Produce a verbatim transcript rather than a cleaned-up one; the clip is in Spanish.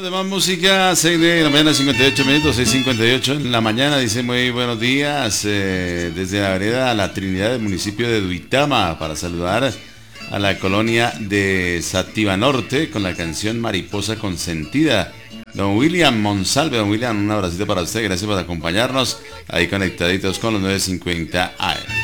de más música, seis de la mañana, cincuenta y ocho minutos, seis cincuenta y ocho en la mañana. Dice muy buenos días eh, desde la vereda La Trinidad del municipio de Duitama para saludar a la colonia de Sativa Norte con la canción Mariposa Consentida. Don William Monsalve, don William, un abracito para usted, gracias por acompañarnos ahí conectaditos con los novecientos cincuenta A M.